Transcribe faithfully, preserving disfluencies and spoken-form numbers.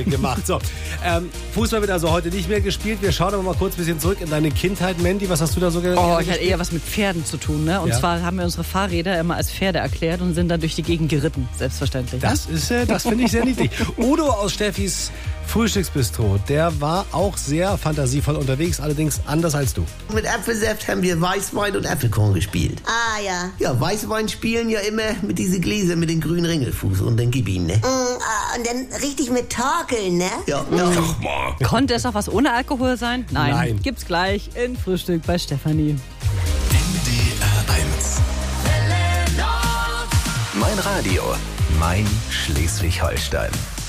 Freude gemacht. So, ähm, Fußball wird also heute nicht mehr gespielt. Wir schauen aber mal kurz ein bisschen zurück in deine Kindheit. Mandy, was hast du da so ge- Oh, gespielt? ich hatte eher was mit Pferden zu tun, ne? Und Ja. zwar haben wir unsere Fahrräder immer als Pferde erklärt und sind dann durch die Gegend geritten, selbstverständlich. Das ist, äh, das finde ich sehr niedlich. Udo aus Steffis Frühstücksbistro, der war auch sehr fantasievoll unterwegs, allerdings anders als du. Mit Apfelsaft haben wir Weißwein und Apfelkorn gespielt. Ah, ja. Ja, Weißwein spielen ja immer mit diese Gläser mit den grünen Ringelfuß und dann gib ihn, ne? Mm, ah, und dann richtig mit Torkeln, ne? Ja, ja. Konnte es auch was ohne Alkohol sein? Nein. Nein. Gibt's gleich in Frühstück bei Stefanie. N D R eins. Mein Radio, mein Schleswig-Holstein.